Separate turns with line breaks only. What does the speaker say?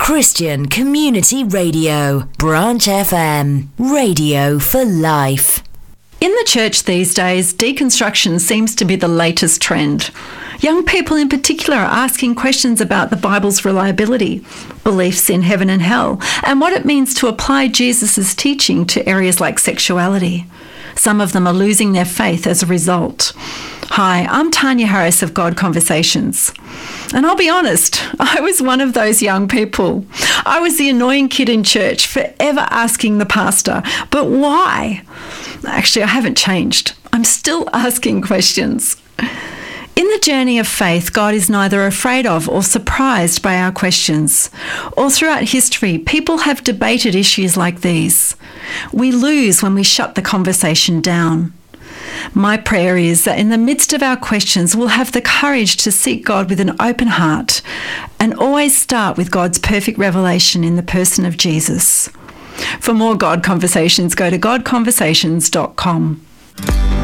Christian Community Radio, Branch FM, radio for life.
In the church these days, deconstruction seems to be the latest trend. Young people in particular are asking questions about the Bible's reliability, beliefs in heaven and hell, and what it means to apply Jesus' teaching to areas like sexuality. Some of them are losing their faith as a result. Hi, I'm Tanya Harris of God Conversations. And I'll be honest, I was one of those young people. I was the annoying kid in church, forever asking the pastor, but why? Actually, I haven't changed. I'm still asking questions. In the journey of faith, God is neither afraid of or surprised by our questions. All throughout history, people have debated issues like these. We lose when we shut the conversation down. My prayer is that in the midst of our questions, we'll have the courage to seek God with an open heart and always start with God's perfect revelation in the person of Jesus. For more God Conversations, go to godconversations.com.